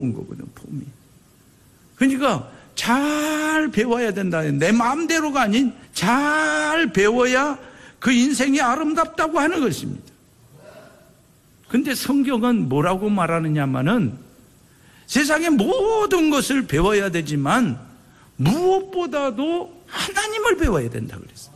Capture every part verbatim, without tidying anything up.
온 거거든, 폼이. 그러니까 잘 배워야 된다. 내 마음대로가 아닌 잘 배워야 그 인생이 아름답다고 하는 것입니다. 근데 성경은 뭐라고 말하느냐면은 세상의 모든 것을 배워야 되지만 무엇보다도 하나님을 배워야 된다 그랬어요.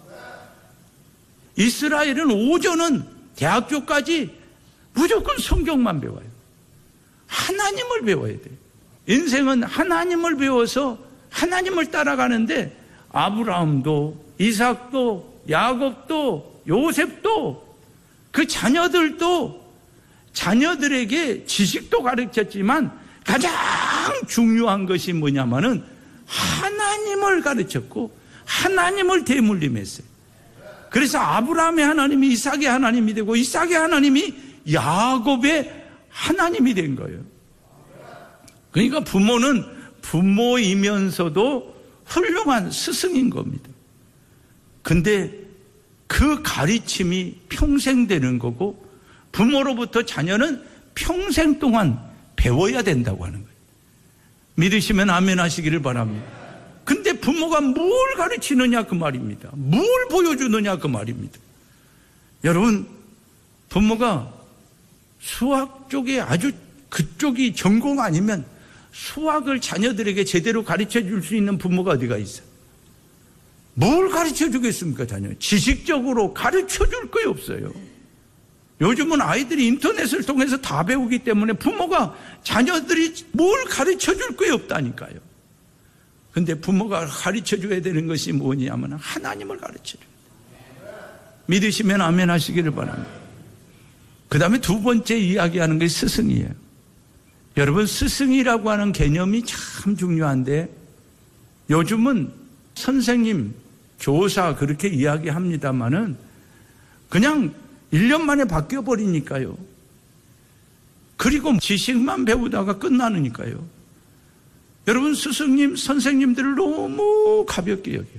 이스라엘은 오전은 대학교까지 무조건 성경만 배워요. 하나님을 배워야 돼요. 인생은 하나님을 배워서 하나님을 따라가는데 아브라함도 이삭도 야곱도 요셉도 그 자녀들도 자녀들에게 지식도 가르쳤지만 가장 중요한 것이 뭐냐면은 하나님을 가르쳤고 하나님을 대물림했어요. 그래서 아브라함의 하나님이 이삭의 하나님이 되고 이삭의 하나님이 야곱의 하나님이 된 거예요. 그러니까 부모는 부모이면서도 훌륭한 스승인 겁니다. 근데 그 가르침이 평생 되는 거고 부모로부터 자녀는 평생 동안 배워야 된다고 하는 거예요. 믿으시면 아멘 하시기를 바랍니다. 근데 부모가 뭘 가르치느냐 그 말입니다. 뭘 보여주느냐 그 말입니다. 여러분, 부모가 수학 쪽에 아주 그쪽이 전공 아니면 수학을 자녀들에게 제대로 가르쳐 줄 수 있는 부모가 어디가 있어요? 뭘 가르쳐 주겠습니까, 자녀? 지식적으로 가르쳐 줄 거에 없어요. 요즘은 아이들이 인터넷을 통해서 다 배우기 때문에 부모가 자녀들이 뭘 가르쳐 줄 거에 없다니까요. 근데 부모가 가르쳐 줘야 되는 것이 뭐냐면 하나님을 가르쳐 줘요. 믿으시면 아멘 하시기를 바랍니다. 그 다음에 두 번째 이야기하는 게 스승이에요. 여러분, 스승이라고 하는 개념이 참 중요한데 요즘은 선생님, 교사 그렇게 이야기합니다마는 그냥 일 년 만에 바뀌어버리니까요. 그리고 지식만 배우다가 끝나니까요. 여러분, 스승님, 선생님들을 너무 가볍게 여겨요.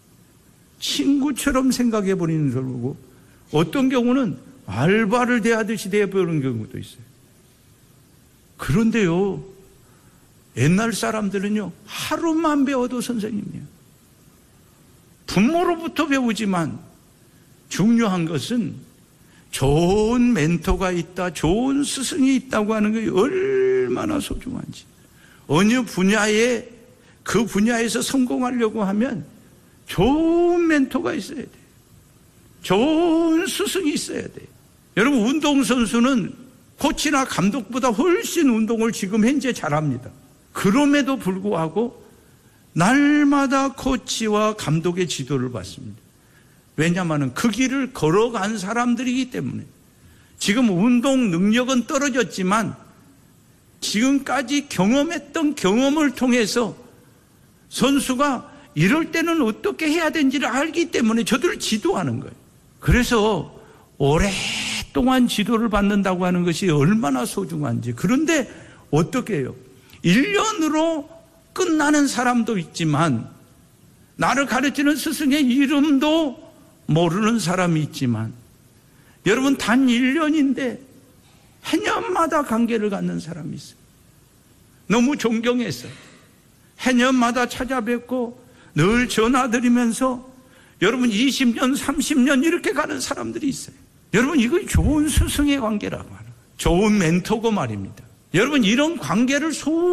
친구처럼 생각해버리는 거고 어떤 경우는 알바를 대하듯이 대해버리는 경우도 있어요. 그런데요, 옛날 사람들은요, 하루만 배워도 선생님이에요. 부모로부터 배우지만 중요한 것은 좋은 멘토가 있다, 좋은 스승이 있다고 하는 게 얼마나 소중한지. 어느 분야에, 그 분야에서 성공하려고 하면 좋은 멘토가 있어야 돼요. 좋은 스승이 있어야 돼요. 여러분, 운동선수는 코치나 감독보다 훨씬 운동을 지금 현재 잘합니다. 그럼에도 불구하고 날마다 코치와 감독의 지도를 받습니다. 왜냐하면 그 길을 걸어간 사람들이기 때문에. 지금 운동 능력은 떨어졌지만 지금까지 경험했던 경험을 통해서 선수가 이럴 때는 어떻게 해야 되는지를 알기 때문에 저들을 지도하는 거예요. 그래서 오랫동안 지도를 받는다고 하는 것이 얼마나 소중한지. 그런데 어떻게 해요? 일 년으로 끝나는 사람도 있지만 나를 가르치는 스승의 이름도 모르는 사람이 있지만 여러분, 단 일 년인데 해년마다 관계를 갖는 사람이 있어요. 너무 존경해서 해년마다 찾아뵙고 늘 전화드리면서 여러분 이십 년, 삼십 년 이렇게 가는 사람들이 있어요. 여러분, 이거 좋은 스승의 관계라고 하는, 좋은 멘토고 말입니다. 여러분, 이런 관계를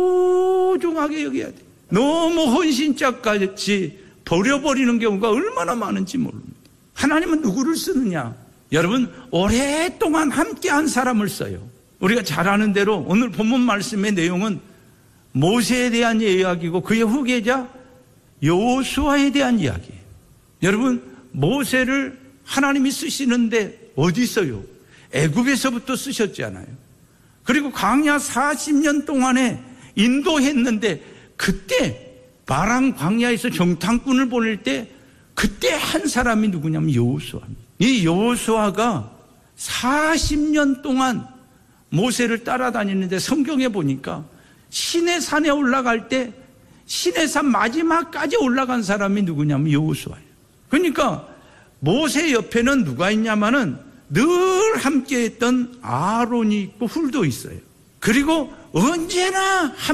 소중하게 여겨야 돼요. 너무 헌신짝같이 버려버리는 경우가 얼마나 많은지 모릅니다. 하나님은 누구를 쓰느냐? 여러분, 오랫동안 함께한 사람을 써요. 우리가 잘 아는 대로 오늘 본문 말씀의 내용은 모세에 대한 이야기고 그의 후계자 여호수아에 대한 이야기예요. 여러분, 모세를 하나님이 쓰시는데 어디 써요? 애굽에서부터 쓰셨잖아요. 그리고 광야 사십 년 동안에 인도했는데 그때 바람 광야에서 정탐꾼을 보낼 때 그때 한 사람이 누구냐면 여호수아입니다. 이 여호수아가 사십 년 동안 모세를 따라다니는데 성경에 보니까 시내산에 올라갈 때 시내산 마지막까지 올라간 사람이 누구냐면 여호수아예요. 그러니까 모세 옆에는 누가 있냐면은 늘 함께했던 아론이 있고 훌도 있어요. 그리고 언제나